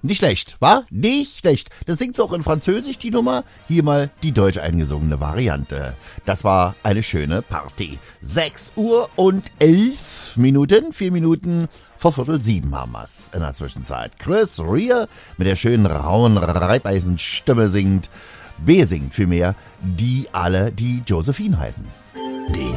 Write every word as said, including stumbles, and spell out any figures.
Nicht schlecht, wa? Nicht schlecht. Das singt auch in Französisch, die Nummer. Hier mal die deutsch eingesungene Variante. Das war eine schöne Party. sechs Uhr und elf Minuten, vier Minuten vor Viertel sieben haben wir's in der Zwischenzeit. Chris Rea mit der schönen rauen Reibeisenstimme singt, besingt vielmehr, die alle die Josephine heißen. Den